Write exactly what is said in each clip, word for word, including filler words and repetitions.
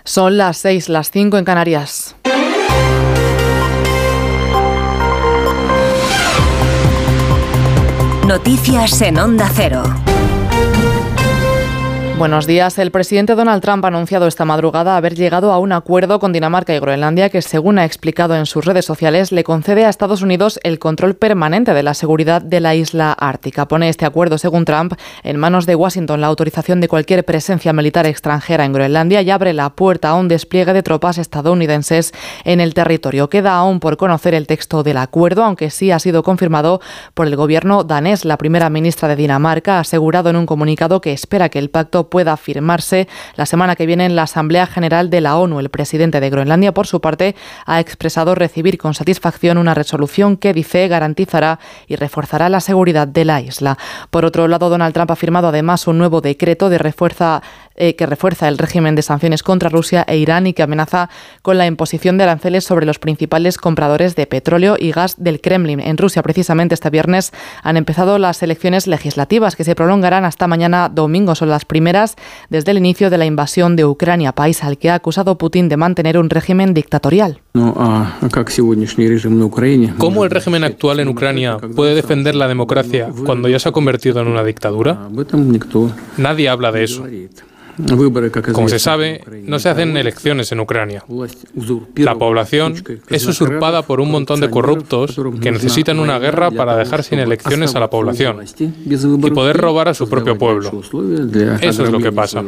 Son las seis, las cinco en Canarias. Noticias en Onda Cero. Buenos días. El presidente Donald Trump ha anunciado esta madrugada haber llegado a un acuerdo con Dinamarca y Groenlandia que, según ha explicado en sus redes sociales, le concede a Estados Unidos el control permanente de la seguridad de la isla ártica. Pone este acuerdo, según Trump, en manos de Washington la autorización de cualquier presencia militar extranjera en Groenlandia y abre la puerta a un despliegue de tropas estadounidenses en el territorio. Queda aún por conocer el texto del acuerdo, aunque sí ha sido confirmado por el gobierno danés. La primera ministra de Dinamarca ha asegurado en un comunicado que espera que el pacto pueda firmarse la semana que viene en la Asamblea General de la ONU. El presidente de Groenlandia, por su parte, ha expresado recibir con satisfacción una resolución que, dice, garantizará y reforzará la seguridad de la isla. Por otro lado, Donald Trump ha firmado además un nuevo decreto de refuerza eh, que refuerza el régimen de sanciones contra Rusia e Irán y que amenaza con la imposición de aranceles sobre los principales compradores de petróleo y gas del Kremlin. En Rusia, precisamente este viernes, han empezado las elecciones legislativas que se prolongarán hasta mañana domingo. Son las primeras desde el inicio de la invasión de Ucrania, país al que ha acusado Putin de mantener un régimen dictatorial. ¿Cómo el régimen actual en Ucrania puede defender la democracia cuando ya se ha convertido en una dictadura? Nadie habla de eso. Como se sabe, no se hacen elecciones en Ucrania. La población es usurpada por un montón de corruptos que necesitan una guerra para dejar sin elecciones a la población y poder robar a su propio pueblo. Eso es lo que pasa.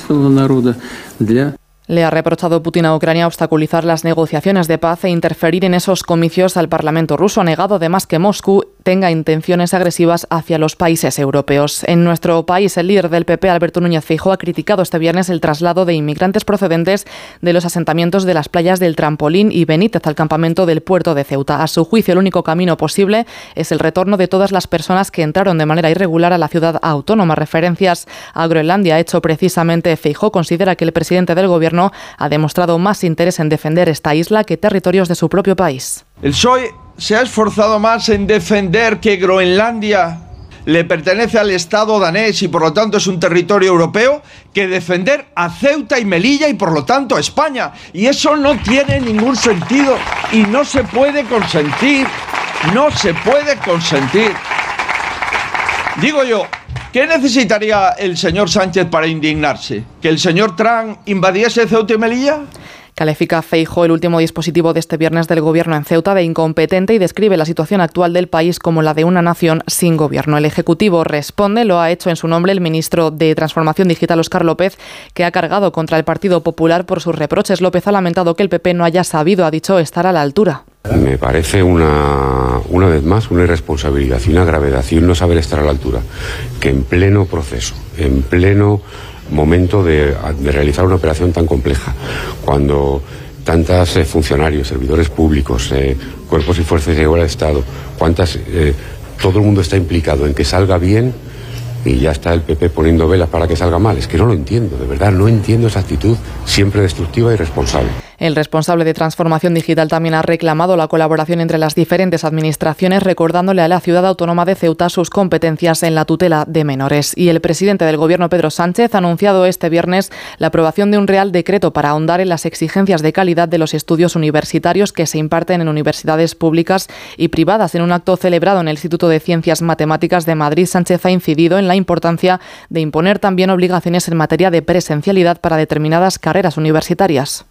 Le ha reprochado Putin a Ucrania obstaculizar las negociaciones de paz e interferir en esos comicios al Parlamento ruso. Ha negado además que Moscú tenga intenciones agresivas hacia los países europeos. En nuestro país, el líder del P P, Alberto Núñez Feijóo, ha criticado este viernes el traslado de inmigrantes procedentes de los asentamientos de las playas del Trampolín y Benítez al campamento del puerto de Ceuta. A su juicio, el único camino posible es el retorno de todas las personas que entraron de manera irregular a la ciudad autónoma. Referencias a Groenlandia ha hecho precisamente Feijóo. Considera que el presidente del gobierno ha demostrado más interés en defender esta isla que territorios de su propio país. El P S O E se ha esforzado más en defender que Groenlandia le pertenece al Estado danés y por lo tanto es un territorio europeo, que defender a Ceuta y Melilla y por lo tanto a España. Y eso no tiene ningún sentido y no se puede consentir, no se puede consentir. Digo yo, ¿qué necesitaría el señor Sánchez para indignarse? ¿Que el señor Trump invadiese Ceuta y Melilla? Califica Feijóo el último dispositivo de este viernes del gobierno en Ceuta de incompetente y describe la situación actual del país como la de una nación sin gobierno. El Ejecutivo responde, lo ha hecho en su nombre el ministro de Transformación Digital, Óscar López, que ha cargado contra el Partido Popular por sus reproches. López ha lamentado que el P P no haya sabido, ha dicho, estar a la altura. Me parece una, una vez más una irresponsabilidad y una gravedad y un no saber estar a la altura, que en pleno proceso, en pleno momento de, de realizar una operación tan compleja, cuando tantos eh, funcionarios, servidores públicos, eh, cuerpos y fuerzas de seguridad del Estado, cuántas, eh, todo el mundo está implicado en que salga bien y ya está el P P poniendo velas para que salga mal. Es que no lo entiendo, de verdad, no entiendo esa actitud siempre destructiva y irresponsable. El responsable de Transformación Digital también ha reclamado la colaboración entre las diferentes administraciones, recordándole a la ciudad autónoma de Ceuta sus competencias en la tutela de menores. Y el presidente del Gobierno, Pedro Sánchez, ha anunciado este viernes la aprobación de un Real Decreto para ahondar en las exigencias de calidad de los estudios universitarios que se imparten en universidades públicas y privadas. En un acto celebrado en el Instituto de Ciencias Matemáticas de Madrid, Sánchez ha incidido en la importancia de imponer también obligaciones en materia de presencialidad para determinadas carreras universitarias.